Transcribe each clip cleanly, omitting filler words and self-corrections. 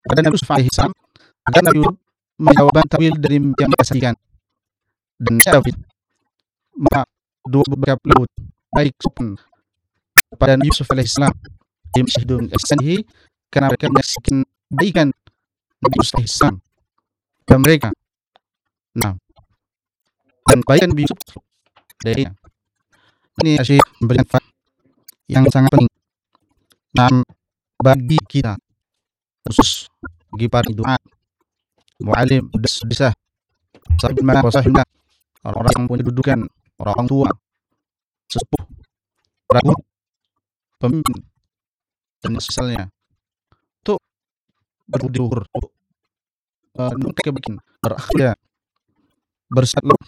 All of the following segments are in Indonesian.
kepada Nabi Yusuf alaihissalam agar Nabi Yusuf menjawab takwil dari mimpi yang mereka saksikan. Dan Syafid maka dua beberapa laut baik sopan kepada Nabi Yusuf alaihissalam di Masjidul Ihsanihi karena mereka menyaksikan kebaikan Nabi Yusuf alaihissalam dan mereka. Nah, dan kebaikan Nabi Yusuf dari ini Syekh memberikan fakta yang sangat penting. Nah, bagi kita khusus bagi para duat, mu'alim, desah, sahib mana wasahibna, orang-orang yang punya dudukan, orang tua, sesepuh, ragu, pemimpin, dan misalnya untuk berduhur, untuk kebaikan, berakhir, bersalur,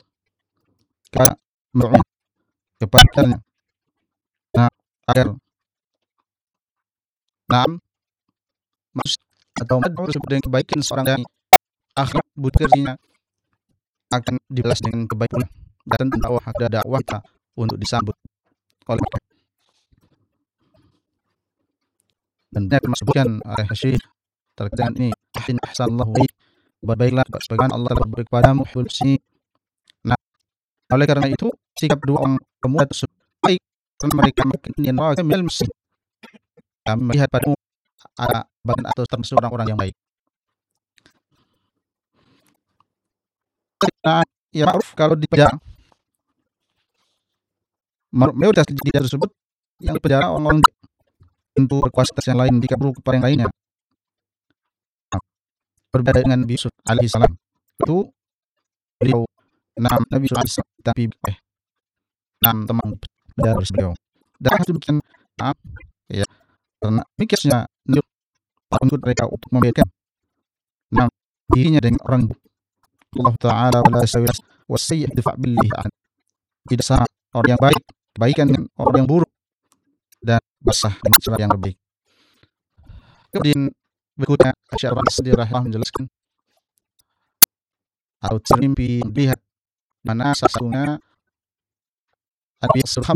kepadanya, nah, agar maksud atau madhur sebagai kebaikan seorang yang akhlak butirnya akan dibalas dengan kebaikan dan dakwah ada dakwah untuk disambut oleh mereka. Dan banyak disebutkan oleh Syekh terkait dengan ini, ahsanallahu ilaik, berbaiklah sebagaimana Allah telah berbaik kepadamu husni. Nah, oleh karena itu sikap dua orang pemuda tersebut baik karena mereka makin minal muslim. Kami melihat padamu ada bagian atau termasuk orang-orang yang baik. Nah, ya ma'ruf kalau di penjara mayoritas di tersebut yang di penjara orang-orang tentu berkualitas yang lain jika buruk kepada yang lainnya. Nah, berbeda dengan Nabi Yusuf alaihissalam itu beliau Nabi Yusuf alaihissalam tapi teman penjara beliau dan demikian ya karena mikirnya pengikut mereka untuk membedakan dirinya dengan orang Allah Ta'ala wala yastawi was-sayyi'u idfa' billahi ahad. Tidak sama orang yang baik kebaikan dengan orang yang buruk dan basah dengan cara yang terbaik. Kemudian berikutnya Syekh Al-Sadi rahimahullah menjelaskan atau termimpi melihat mana sesungguhnya Nabi Yusuf